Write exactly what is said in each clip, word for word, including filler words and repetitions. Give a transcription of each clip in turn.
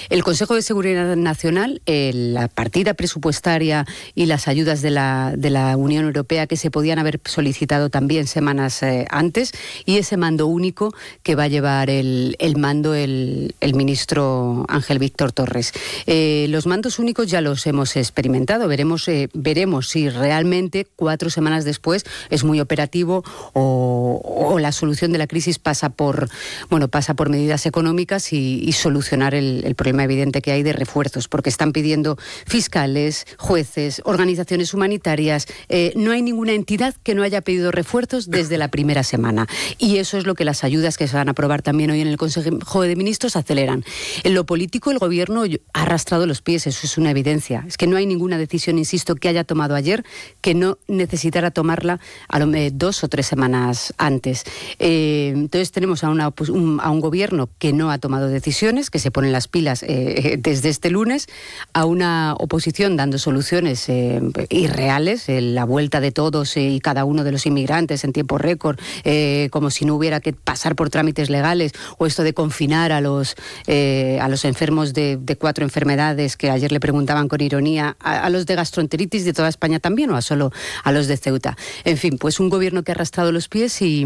El Consejo de Seguridad Nacional, eh, la partida presupuestaria y las ayudas de la, de la Unión Europea que se podían haber solicitado también semanas eh, antes, y ese mando único que va a llevar el, el mando el, el ministro Ángel Víctor Torres. Eh, los mandos únicos ya los hemos experimentado, veremos, eh, veremos si realmente cuatro semanas después es muy operativo o, o la solución de la crisis pasa por, bueno, pasa por medidas económicas y, y solucionar el, el problema evidente que hay de refuerzos, porque están pidiendo fiscales, jueces, organizaciones humanitarias. Eh, no hay ninguna entidad que no haya pedido refuerzos desde la primera semana. Y eso es lo que las ayudas que se van a aprobar también hoy en el Consejo de Ministros aceleran. En lo político, el Gobierno ha arrastrado los pies, eso es una evidencia. Es que no hay ninguna decisión, insisto, que haya tomado ayer que no necesitara tomarla a lo, eh, dos o tres semanas antes. Eh, entonces tenemos a, una, pues, un, a un Gobierno que no ha tomado decisiones, que se ponen las pilas eh, desde este lunes, a una oposición dando soluciones eh, irreales, eh, la vuelta de todos eh, y cada uno de los inmigrantes en tiempo récord, eh, como si no hubiera que pasar por trámites legales, o esto de confinar a los, eh, a los enfermos de, de cuatro enfermedades, que ayer le preguntaban con ironía, a, a los de gastroenteritis de toda España también, o a solo a los de Ceuta. En fin, pues un Gobierno que ha arrastrado los pies y,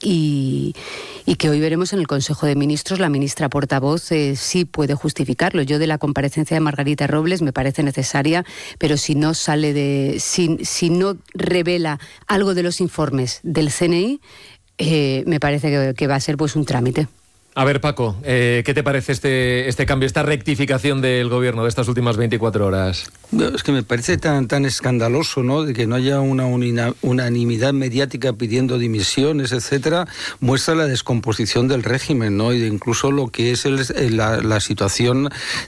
y, y que hoy veremos en el Consejo de Ministros. La ministra portavoz eh, sí puede justificarlo. Yo de la comparecencia de Margarita Robles me parece necesaria, pero si no sale de, si, si no revela algo de los informes del C N I, eh, me parece que, que va a ser pues un trámite. A ver, Paco, eh, ¿qué te parece este, este cambio, esta rectificación del Gobierno de estas últimas veinticuatro horas? Es que me parece tan, tan escandaloso, ¿no?, de que no haya una unina, unanimidad mediática pidiendo dimisiones, etcétera. Muestra la descomposición del régimen, ¿no?, y de incluso lo que es el, la, la situación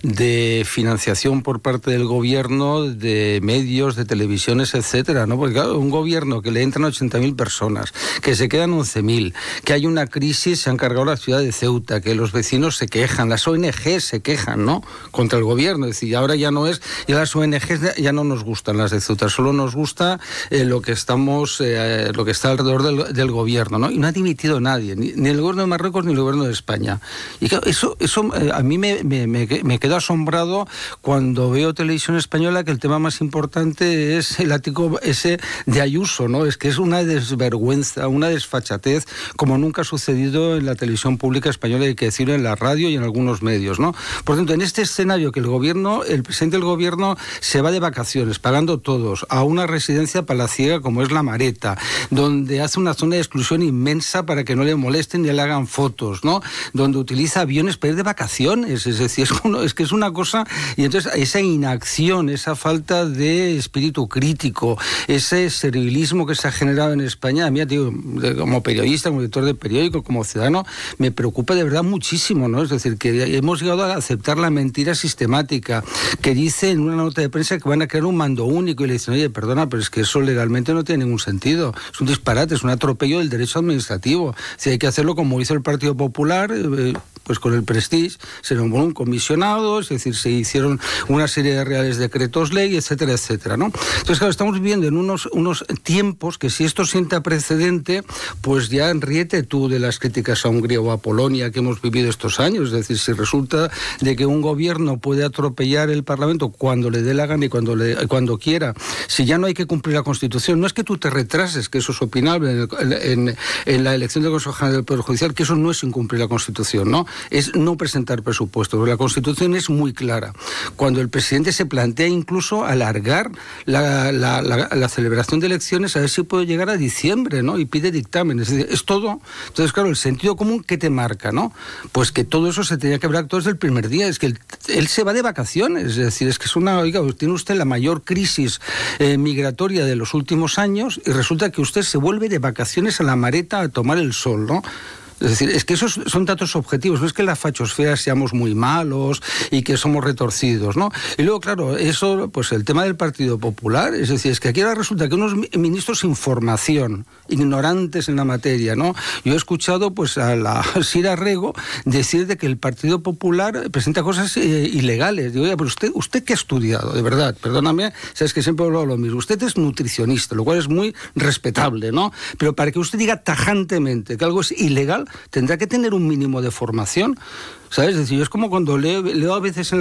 de financiación por parte del Gobierno de medios, de televisiones, etcétera, ¿no? Porque claro, un Gobierno que le entran ochenta mil personas, que se quedan once mil, que hay una crisis, se han cargado la ciudad de Ceuta, que los vecinos se quejan, las O N G se quejan, ¿no?, contra el Gobierno. Es decir, ahora ya no es, ya las O N G ya no nos gustan las de Ceuta, solo nos gusta eh, lo que estamos, eh, lo que está alrededor del, del Gobierno, ¿no? Y no ha dimitido nadie, ni, ni el Gobierno de Marruecos ni el Gobierno de España. Y claro, eso, eso eh, a mí me, me, me, me quedo asombrado cuando veo televisión española, que el tema más importante es el ático ese de Ayuso, ¿no? Es que es una desvergüenza, una desfachatez como nunca ha sucedido en la televisión pública española, hay que decirlo, en la radio y en algunos medios, ¿no? Por tanto, en este escenario que el Gobierno, el presidente del Gobierno se va de vacaciones, pagando todos, a una residencia palaciega como es La Mareta, donde hace una zona de exclusión inmensa para que no le molesten ni le hagan fotos, ¿no? Donde utiliza aviones para ir de vacaciones, es decir, es, uno, es que es una cosa, y entonces esa inacción, esa falta de espíritu crítico, ese servilismo que se ha generado en España, a mí, digo, como periodista, como director de periódico, como ciudadano, me preocupa de verdad muchísimo, ¿no? Es decir, que hemos llegado a aceptar la mentira sistemática, que dice en una nota de prensa que van a crear un mando único, y le dicen, oye, perdona, pero es que eso legalmente no tiene ningún sentido, es un disparate, es un atropello del derecho administrativo. Si hay que hacerlo como hizo el Partido Popular, eh, pues con el Prestige, se nombró un comisionado, es decir, se hicieron una serie de reales decretos ley, etcétera, etcétera, ¿no? Entonces, claro, estamos viviendo en unos, unos tiempos que, si esto sienta precedente, pues ya ríete tú de las críticas a Hungría o a Polonia que hemos vivido estos años. Es decir, si resulta de que un Gobierno puede atropellar el Parlamento cuando le dé la gana y cuando, le, cuando quiera, si ya no hay que cumplir la Constitución, no es que tú te retrases, que eso es opinable en, el, en, en la elección del Consejo General del Poder Judicial, que eso no es incumplir la Constitución, ¿no? Es no presentar presupuestos. La Constitución es muy clara. Cuando el presidente se plantea incluso alargar la, la, la, la celebración de elecciones, a ver si puede llegar a diciembre, ¿no?, y pide dictámenes. Es decir, es todo. Entonces, claro, el sentido común, ¿qué te marca, no? Pues que todo eso se tenía que haber actuado desde el primer día. Es que él, él se va de vacaciones. Es decir, es que es una, oiga, tiene usted la mayor crisis eh, migratoria de los últimos años y resulta que usted se vuelve de vacaciones a La Mareta a tomar el sol, ¿no? Es decir, es que esos son datos objetivos, no es que la fachosfera seamos muy malos y que somos retorcidos, ¿no? Y luego, claro, eso, pues el tema del Partido Popular, es decir, es que aquí ahora resulta que unos ministros sin formación, ignorantes en la materia, ¿no? Yo he escuchado, pues, a la Sira Rego decir de que el Partido Popular presenta cosas eh, ilegales. Digo, oye, pero usted, ¿usted qué ha estudiado? De verdad, perdóname, sabes que siempre hablo lo mismo. Usted es nutricionista, lo cual es muy respetable, ¿no? Pero para que usted diga tajantemente que algo es ilegal, tendrá que tener un mínimo de formación, ¿sabes? Es decir, es como cuando leo, leo a veces en la